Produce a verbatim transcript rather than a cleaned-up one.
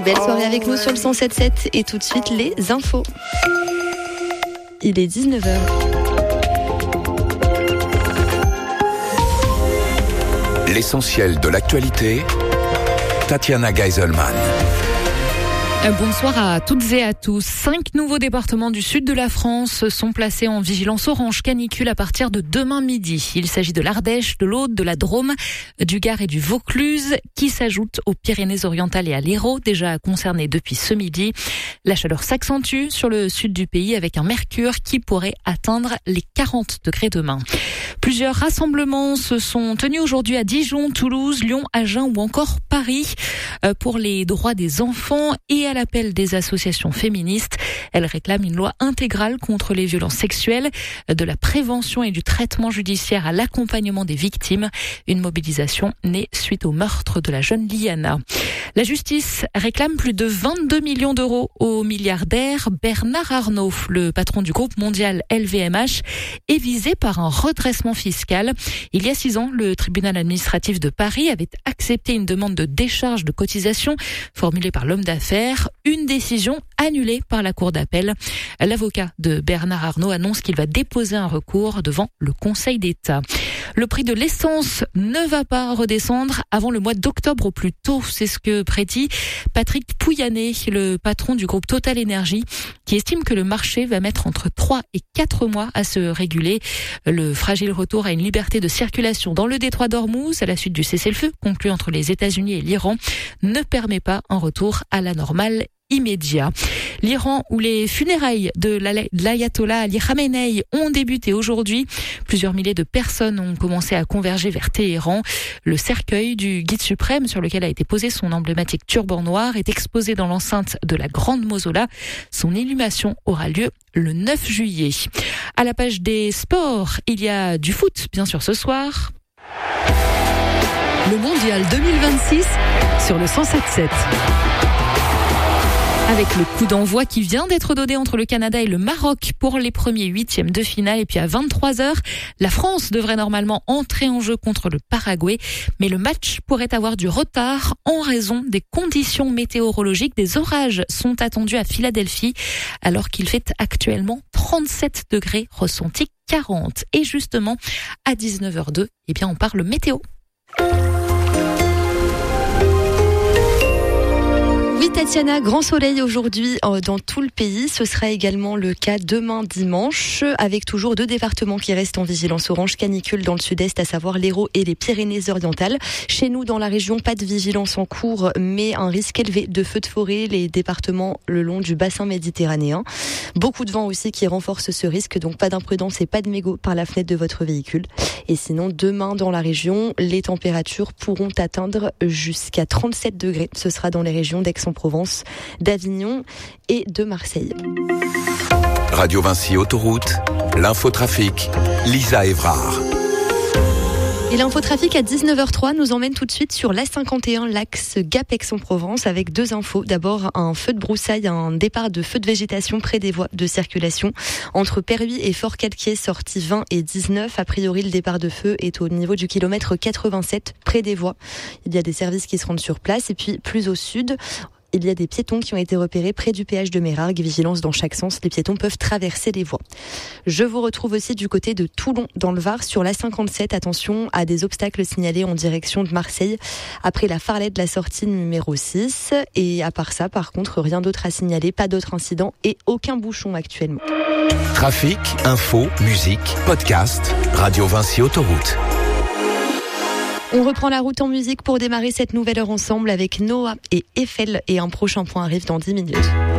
belle soirée avec nous sur le cent sept sept et tout de suite les infos. Il est dix-neuf heures. L'essentiel de l'actualité, Tatiana Geiselman. Bonsoir à toutes et à tous. Cinq nouveaux départements du sud de la France sont placés en vigilance orange canicule à partir de demain midi. Il s'agit de l'Ardèche, de l'Aude, de la Drôme, du Gard et du Vaucluse qui s'ajoutent aux Pyrénées-Orientales et à l'Hérault, déjà concernés depuis ce midi. La chaleur s'accentue sur le sud du pays avec un mercure qui pourrait atteindre les quarante degrés demain. Plusieurs rassemblements se sont tenus aujourd'hui à Dijon, Toulouse, Lyon, Agen ou encore Paris pour les droits des enfants et à l'appel des associations féministes. Elles réclament une loi intégrale contre les violences sexuelles, de la prévention et du traitement judiciaire à l'accompagnement des victimes. Une mobilisation née suite au meurtre de la jeune Liana. La justice réclame plus de vingt-deux millions d'euros au milliardaire Bernard Arnault. Le patron du groupe mondial L V M H est visé par un redressement fiscal. Il y a six ans, le tribunal administratif de Paris avait accepté une demande de décharge de cotisation formulée par l'homme d'affaires. Une décision annulée par la cour d'appel. L'avocat de Bernard Arnault annonce qu'il va déposer un recours devant le Conseil d'État. Le prix de l'essence ne va pas redescendre avant le mois d'octobre au plus tôt. C'est ce que prédit Patrick Pouyanné, le patron du groupe Total Énergie, qui estime que le marché va mettre entre trois et quatre mois à se réguler. Le fragile retour à une liberté de circulation dans le détroit d'Ormuz, à la suite du cessez-le-feu conclu entre les États-Unis et l'Iran, ne permet pas un retour à la normale immédiat. L'Iran, où les funérailles de l'ayatollah Ali Khamenei ont débuté aujourd'hui. Plusieurs milliers de personnes ont commencé à converger vers Téhéran. Le cercueil du guide suprême, sur lequel a été posé son emblématique turban noir, est exposé dans l'enceinte de la Grande Mausolée. Son inhumation aura lieu le neuf juillet. À la page des sports, il y a du foot, bien sûr, ce soir. Le mondial deux mille vingt-six sur le cent sept sept. Avec le coup d'envoi qui vient d'être donné entre le Canada et le Maroc pour les premiers huitièmes de finale. Et puis à vingt-trois heures, la France devrait normalement entrer en jeu contre le Paraguay. Mais le match pourrait avoir du retard en raison des conditions météorologiques. Des orages sont attendus à Philadelphie alors qu'il fait actuellement trente-sept degrés, ressenti quarante. Et justement, à dix-neuf heures deux, eh bien on parle météo. Oui, Tatiana, grand soleil aujourd'hui dans tout le pays. Ce sera également le cas demain dimanche, avec toujours deux départements qui restent en vigilance orange canicule dans le sud-est, à savoir l'Hérault et les Pyrénées-Orientales. Chez nous, dans la région, pas de vigilance en cours, mais un risque élevé de feux de forêt, les départements le long du bassin méditerranéen. Beaucoup de vent aussi qui renforce ce risque, donc pas d'imprudence et pas de mégots par la fenêtre de votre véhicule. Et sinon, demain dans la région, les températures pourront atteindre jusqu'à trente-sept degrés. Ce sera dans les régions d'Aix-en-Provence, d'Avignon et de Marseille. Radio Vinci Autoroute, l'infotrafic, Lisa Évrard. Et l'infotrafic à dix-neuf heures trois nous emmène tout de suite sur l'A cinquante et un, l'axe Gap-Aix-en-Provence, avec deux infos. D'abord, un feu de broussaille, un départ de feu de végétation près des voies de circulation. Entre Perhuis et Fort-Calquier, sorties vingt et dix-neuf. A priori, le départ de feu est au niveau du kilomètre quatre-vingt-sept, près des voies. Il y a des services qui se rendent sur place. Et puis, plus au sud, il y a des piétons qui ont été repérés près du péage de Mérargues. Vigilance dans chaque sens, les piétons peuvent traverser les voies. Je vous retrouve aussi du côté de Toulon, dans le Var, sur l'A cinquante-sept. Attention à des obstacles signalés en direction de Marseille, après la Farlette de la sortie numéro six. Et à part ça, par contre, rien d'autre à signaler, pas d'autres incidents et aucun bouchon actuellement. Trafic, info, musique, podcast, Radio Vinci Autoroute. On reprend la route en musique pour démarrer cette nouvelle heure ensemble avec Noah et Eiffel, et un prochain point arrive dans dix minutes.